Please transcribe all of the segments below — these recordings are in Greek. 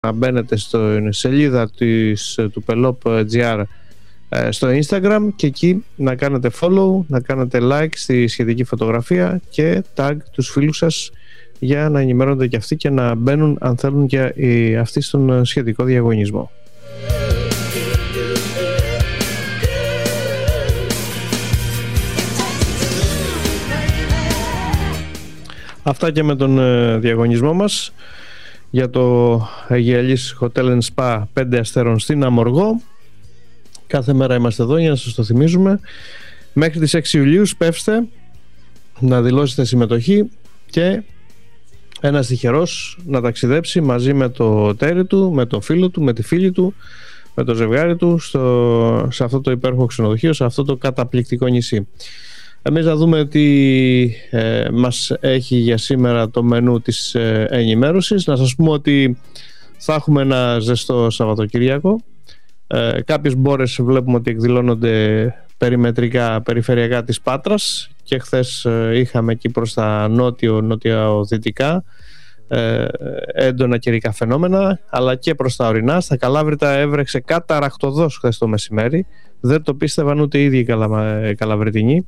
να μπαίνετε στην σελίδα του Pelop.gr στο Instagram και εκεί να κάνετε follow, να κάνετε like στη σχετική φωτογραφία και tag τους φίλους σας για να ενημερώνονται και αυτοί και να μπαίνουν αν θέλουν και αυτοί στον σχετικό διαγωνισμό. Αυτά και με τον διαγωνισμό μας για το Αιγιαλής Hotel & Spa 5 αστέρων στην Αμοργό. Κάθε μέρα είμαστε εδώ για να σας το θυμίζουμε. Μέχρι τις 6 Ιουλίου σπεύστε να δηλώσετε συμμετοχή και ένας τυχερός να ταξιδέψει μαζί με το τέρι του, με το φίλο του, με τη φίλη του, με το ζευγάρι του σε αυτό το υπέροχο ξενοδοχείο, σε αυτό το καταπληκτικό νησί. Εμείς θα δούμε τι μας έχει για σήμερα το μενού της ενημέρωσης. Να σας πούμε ότι θα έχουμε ένα ζεστό Σαββατοκύριακο. Κάποιες μπόρες βλέπουμε ότι εκδηλώνονται περιμετρικά, περιφερειακά της Πάτρας και χθες είχαμε εκεί προς τα νότιο-νοτιοδυτικά έντονα καιρικά φαινόμενα, αλλά και προς τα ορεινά. Στα Καλάβρητα έβρεξε καταρακτωδώς χθες το μεσημέρι. Δεν το πίστευαν ούτε οι ίδιοι οι Καλαβριτινοί.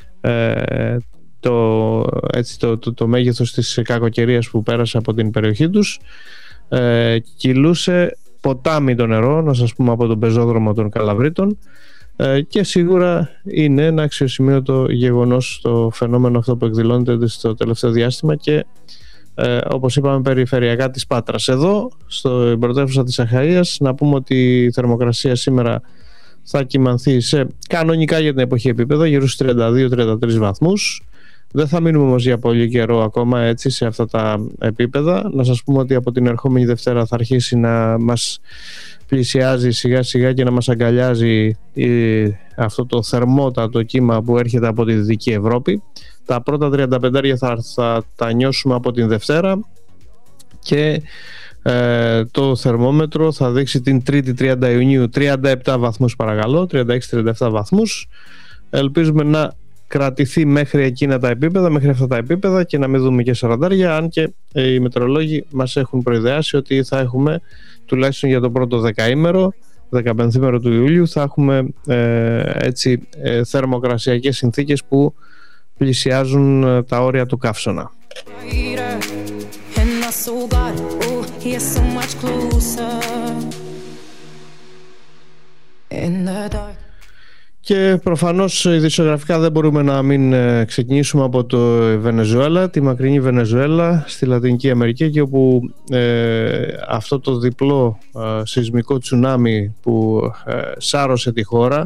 Το μέγεθος της κακοκαιρίας που πέρασε από την περιοχή τους. Κυλούσε ποτάμι το νερό, να σας πούμε, από τον πεζόδρομο των Καλαβρίτων, και σίγουρα είναι ένα αξιοσημείωτο γεγονός το φαινόμενο αυτό που εκδηλώνεται στο τελευταίο διάστημα και όπως είπαμε περιφερειακά της Πάτρας. Εδώ στο πρωτεύουσα της Αχαΐας να πούμε ότι η θερμοκρασία σήμερα θα κυμανθεί σε κανονικά για την εποχή επίπεδο γύρω στους 32-33 βαθμούς. Δεν θα μείνουμε όμως για πολύ καιρό ακόμα έτσι σε αυτά τα επίπεδα. Να σας πούμε ότι από την ερχόμενη Δευτέρα θα αρχίσει να μας πλησιάζει σιγά σιγά και να μας αγκαλιάζει αυτό το θερμότατο κύμα που έρχεται από τη Δυτική Ευρώπη. Τα πρώτα 35 θα τα νιώσουμε από την Δευτέρα και το θερμόμετρο θα δείξει την 3η 30 Ιουνίου 37 βαθμούς παρακαλώ, 36-37 βαθμούς. Ελπίζουμε να κρατηθεί μέχρι εκείνα τα επίπεδα, μέχρι αυτά τα επίπεδα και να μην δούμε και 40, αν και οι μετεωρολόγοι μας έχουν προειδεάσει ότι θα έχουμε τουλάχιστον για το πρώτο δεκαήμερο, 15μέρο του Ιούλιου θα έχουμε θερμοκρασιακές συνθήκες που πλησιάζουν τα όρια του καύσωνα. Και προφανώς ειδησιογραφικά δεν μπορούμε να μην ξεκινήσουμε από το Βενεζουέλα, τη μακρινή Βενεζουέλα στη Λατινική Αμερική, και όπου αυτό το διπλό σεισμικό τσουνάμι που σάρωσε τη χώρα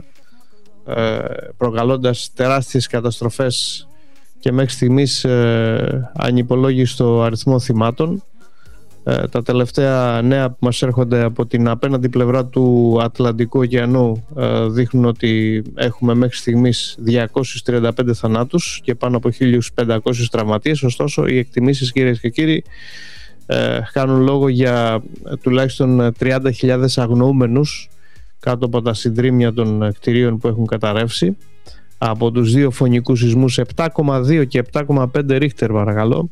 προκαλώντας τεράστιες καταστροφές και μέχρι στιγμής ανυπολόγιστο αριθμό θυμάτων. Τα τελευταία νέα που μας έρχονται από την απέναντι πλευρά του Ατλαντικού ωκεανού δείχνουν ότι έχουμε μέχρι στιγμής 235 θανάτους και πάνω από 1.500 τραυματίες. Ωστόσο οι εκτιμήσεις, κυρίες και κύριοι, κάνουν λόγο για τουλάχιστον 30.000 αγνοούμενους κάτω από τα συντρίμμια των κτηρίων που έχουν καταρρεύσει από τους δύο φωνικούς σεισμούς 7,2 και 7,5 Ρίχτερ παρακαλώ.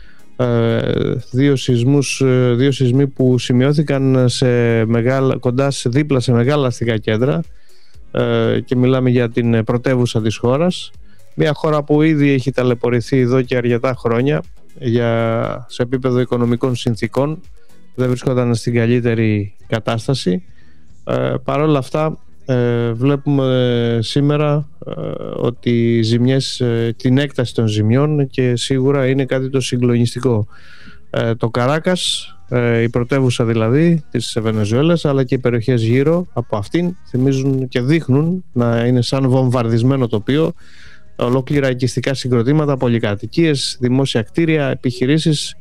Δύο σεισμοί που σημειώθηκαν δίπλα σε μεγάλα αστικά κέντρα, και μιλάμε για την πρωτεύουσα της χώρας, μια χώρα που ήδη έχει ταλαιπωρηθεί εδώ και αρκετά χρόνια σε επίπεδο οικονομικών συνθήκων, δεν βρισκόταν στην καλύτερη κατάσταση. Παρ' όλα αυτά βλέπουμε σήμερα ότι οι ζημιές, την έκταση των ζημιών, και σίγουρα είναι κάτι το συγκλονιστικό. Το Καράκας, η πρωτεύουσα δηλαδή της Βενεζουέλας, αλλά και οι περιοχές γύρω από αυτήν θυμίζουν και δείχνουν να είναι σαν βομβαρδισμένο τοπίο. Ολόκληρα οικιστικά συγκροτήματα, πολυκατοικίες, δημόσια κτίρια, επιχειρήσεις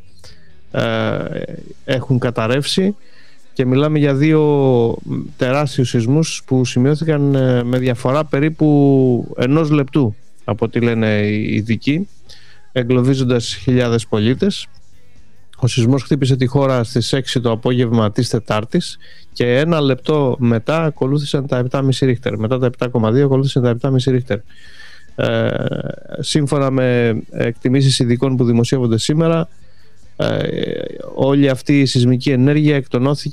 έχουν καταρρεύσει. Και μιλάμε για δύο τεράστιους σεισμούς που σημειώθηκαν με διαφορά περίπου 1 λεπτού από ό,τι λένε οι ειδικοί, εγκλωβίζοντας χιλιάδες πολίτες. Ο σεισμός χτύπησε τη χώρα στις 6 το απόγευμα της Τετάρτης και 1 λεπτό μετά ακολούθησαν τα 7,5 Ρίχτερ. Μετά τα 7,2 ακολούθησαν τα 7,5 Ρίχτερ. Σύμφωνα με εκτιμήσεις ειδικών που δημοσιεύονται σήμερα, όλη αυτή η σεισμική ενέργεια εκτονώθηκε